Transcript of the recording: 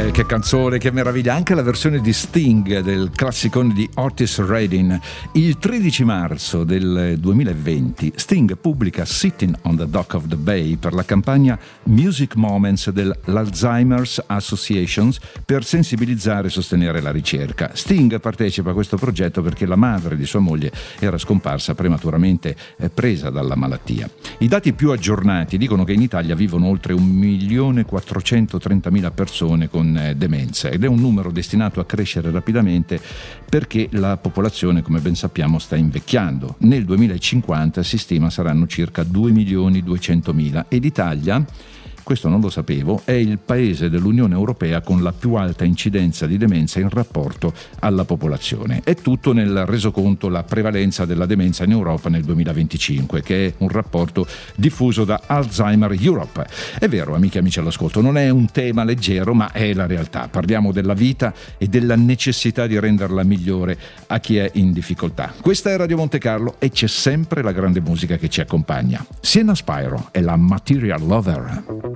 Che canzone, che meraviglia, anche la versione di Sting del classicone di Otis Redding. Il 13 marzo del 2020 Sting pubblica Sitting on the Dock of the Bay per la campagna Music Moments dell'Alzheimer's Association per sensibilizzare e sostenere la ricerca. Sting partecipa a questo progetto perché la madre di sua moglie era scomparsa prematuramente presa dalla malattia. I dati più aggiornati dicono che in Italia vivono oltre 1.430.000 persone con demenza ed è un numero destinato a crescere rapidamente perché la popolazione, come ben sappiamo, sta invecchiando. Nel 2050 si stima saranno circa 2.200.000 e l'Italia, questo non lo sapevo, è il paese dell'Unione Europea con la più alta incidenza di demenza in rapporto alla popolazione. È tutto nel resoconto La prevalenza della demenza in Europa nel 2025, che è un rapporto diffuso da Alzheimer Europe. È vero, amiche e amici all'ascolto, non è un tema leggero, ma è la realtà. Parliamo della vita e della necessità di renderla migliore a chi è in difficoltà. Questa è Radio Monte Carlo e c'è sempre la grande musica che ci accompagna. Sienna Spiro è la Material Lover.